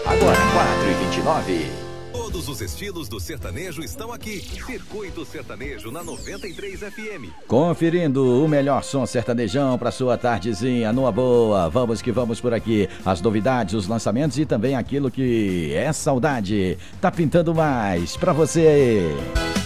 Agora 4h29. Todos os estilos do sertanejo estão aqui. Circuito Sertanejo na 93 FM. Conferindo o melhor som sertanejão para sua tardezinha, numa boa. Vamos que vamos por aqui. As novidades, os lançamentos e também aquilo que é saudade. Tá pintando mais para você.